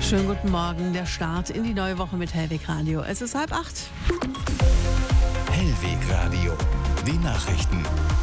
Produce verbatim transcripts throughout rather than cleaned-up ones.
Schönen guten Morgen, der Start in die neue Woche mit Hellweg Radio. Es ist halb acht. Hellweg Radio, die Nachrichten.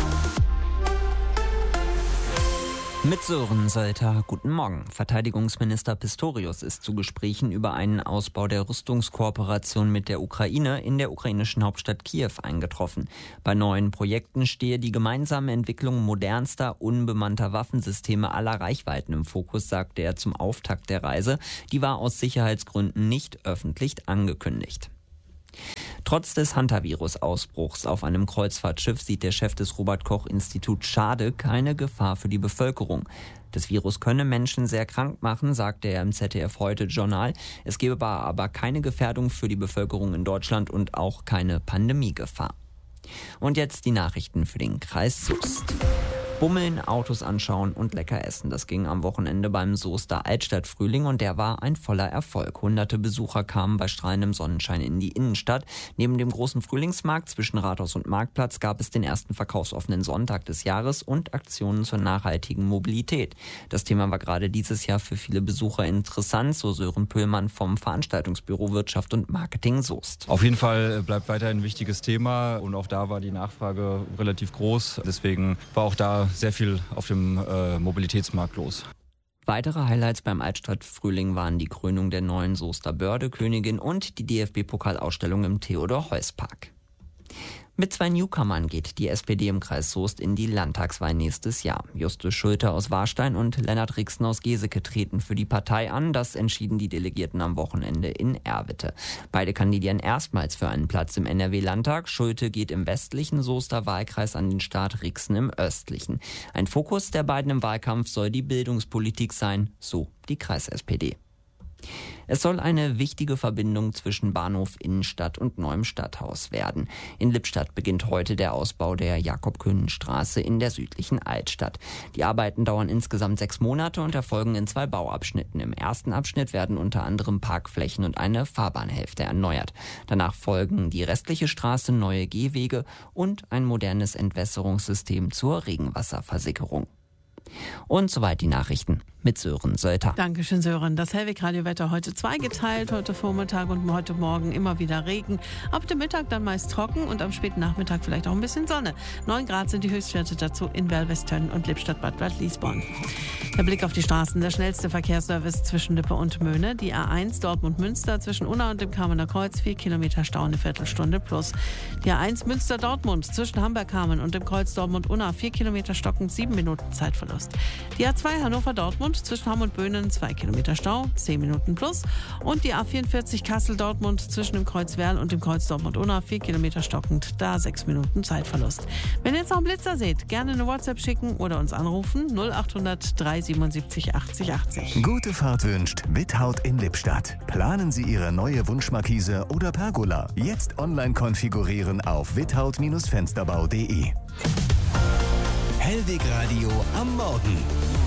Mit Sören Sölter, guten Morgen. Verteidigungsminister Pistorius ist zu Gesprächen über einen Ausbau der Rüstungskooperation mit der Ukraine in der ukrainischen Hauptstadt Kiew eingetroffen. Bei neuen Projekten stehe die gemeinsame Entwicklung modernster, unbemannter Waffensysteme aller Reichweiten im Fokus, sagte er zum Auftakt der Reise. Die war aus Sicherheitsgründen nicht öffentlich angekündigt. Trotz des Hantavirus-Ausbruchs auf einem Kreuzfahrtschiff sieht der Chef des Robert-Koch-Instituts Schade keine Gefahr für die Bevölkerung. Das Virus könne Menschen sehr krank machen, sagte er im Z D F-Heute-Journal. Es gebe aber keine Gefährdung für die Bevölkerung in Deutschland und auch keine Pandemiegefahr. Und jetzt die Nachrichten für den Kreis Soest. Bummeln, Autos anschauen und lecker essen. Das ging am Wochenende beim Soester Altstadtfrühling und der war ein voller Erfolg. Hunderte Besucher kamen bei strahlendem Sonnenschein in die Innenstadt. Neben dem großen Frühlingsmarkt zwischen Rathaus und Marktplatz gab es den ersten verkaufsoffenen Sonntag des Jahres und Aktionen zur nachhaltigen Mobilität. Das Thema war gerade dieses Jahr für viele Besucher interessant, so Sören Pöhlmann vom Veranstaltungsbüro Wirtschaft und Marketing Soest. Auf jeden Fall bleibt weiterhin ein wichtiges Thema und auch da war die Nachfrage relativ groß. Deswegen war auch da sehr viel auf dem äh, Mobilitätsmarkt los. Weitere Highlights beim Altstadtfrühling waren die Krönung der neuen Soester Bördekönigin und die D F B-Pokalausstellung im Theodor-Heuss-Park. Mit zwei Newcomern geht die S P D im Kreis Soest in die Landtagswahl nächstes Jahr. Justus Schulte aus Warstein und Lennart Rixen aus Geseke treten für die Partei an. Das entschieden die Delegierten am Wochenende in Erwitte. Beide kandidieren erstmals für einen Platz im N R W-Landtag. Schulte geht im westlichen Soester Wahlkreis an den Start, Rixen im östlichen. Ein Fokus der beiden im Wahlkampf soll die Bildungspolitik sein, so die Kreis-S P D. Es soll eine wichtige Verbindung zwischen Bahnhof, Innenstadt und neuem Stadthaus werden. In Lippstadt beginnt heute der Ausbau der Jakob-Köhnen-Straße in der südlichen Altstadt. Die Arbeiten dauern insgesamt sechs Monate und erfolgen in zwei Bauabschnitten. Im ersten Abschnitt werden unter anderem Parkflächen und eine Fahrbahnhälfte erneuert. Danach folgen die restliche Straße, neue Gehwege und ein modernes Entwässerungssystem zur Regenwasserversickerung. Und soweit die Nachrichten mit Sören Sölter. Dankeschön, Sören. Das Hellweg-Radio-Wetter heute zweigeteilt. Heute Vormittag und heute Morgen immer wieder Regen. Ab dem Mittag dann meist trocken und am späten Nachmittag vielleicht auch ein bisschen Sonne. neun Grad sind die Höchstwerte dazu in Wellwesttönn und Lippstadt-Bad Bad-Liesborn. Der Blick auf die Straßen. Der schnellste Verkehrsservice zwischen Lippe und Möhne. Die A eins Dortmund-Münster zwischen Unna und dem Kamener Kreuz. Vier Kilometer Stau, eine Viertelstunde plus. Die A eins Münster-Dortmund zwischen Hamburg-Kamen und dem Kreuz Dortmund-Unna. Vier Kilometer stockend, sieben Minuten Zeitverlust. Die A zwei Hannover-Dortmund zwischen Hamm und Böhnen, zwei Kilometer Stau, zehn Minuten plus. Und die A vierundvierzig Kassel-Dortmund zwischen dem Kreuz Werl und dem Kreuz Dortmund-Unna, vier Kilometer stockend, da sechs Minuten Zeitverlust. Wenn ihr jetzt noch einen Blitzer seht, gerne eine WhatsApp schicken oder uns anrufen, null acht hundert drei siebenundsiebzig achtzig achtzig. Gute Fahrt wünscht Without in Lippstadt. Planen Sie Ihre neue Wunschmarkise oder Pergola. Jetzt online konfigurieren auf without Fensterbau punkt de. Hellweg Radio am Morgen.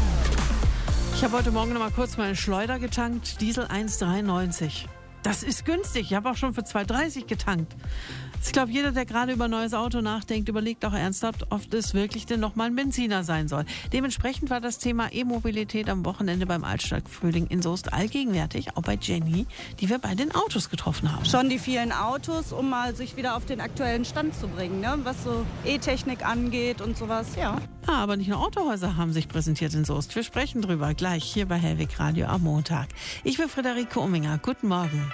Ich habe heute Morgen noch mal kurz meine Schleuder getankt. Diesel eins Komma dreiundneunzig. Das ist günstig. Ich habe auch schon für zwei Komma dreißig getankt. Ich glaube, jeder, der gerade über ein neues Auto nachdenkt, überlegt auch ernsthaft, ob es wirklich denn nochmal ein Benziner sein soll. Dementsprechend war das Thema E-Mobilität am Wochenende beim Altstadtfrühling in Soest allgegenwärtig, auch bei Jenny, die wir bei den Autos getroffen haben. Schon die vielen Autos, um mal sich wieder auf den aktuellen Stand zu bringen, ne? Was so E-Technik angeht und sowas, ja. Ja, aber nicht nur Autohäuser haben sich präsentiert in Soest. Wir sprechen drüber gleich hier bei Hellweg Radio am Montag. Ich bin Friederike Umminger. Guten Morgen.